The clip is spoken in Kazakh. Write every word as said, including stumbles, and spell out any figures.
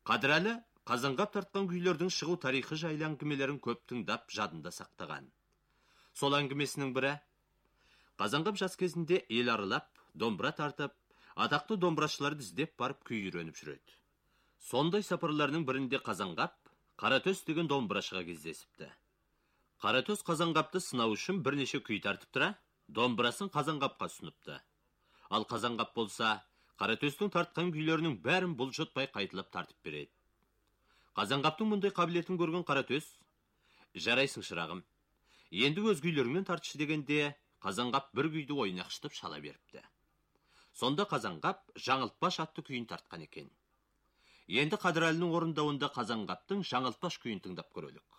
Қадірәлі Қазанғап тартқан күйлердің шығу тарихы жайлы әңгімелерін көп тыңдап жадында сақтаған. Сол әңгімесінің бірі, Қазанғап жас кезінде ел аралап, домбыра тартып, атақты домбырашыларды іздеп барып күй үйреніп жүреді. Сондай сапарларының бірінде Қазанғап Қаратөс деген домбырашыға кездесіпті. Қаратөс Қазанғапты сынау үшін бірнеше күй тартып тұра, домбырасын Қазанғапқа ұсыныпты. Ал Қазанғап болса, Қаратөстің тартқан күйлерінің бәрін бұлжытпай қайталап тартып береді. Қазанғаптың мұндай қабілетін көрген Қаратөс, жарайсың шырағым, енді өз күйлеріңмен тартшы дегенде, Қазанғап бір күйді ойнақшытып шала беріпті. Сонда Қазанғап жаңылтпаш атты күйін тартқан екен. Енді Қадірәлінің орындауында Қазанғаптың жаңылтпаш күйін тыңдап көрелік.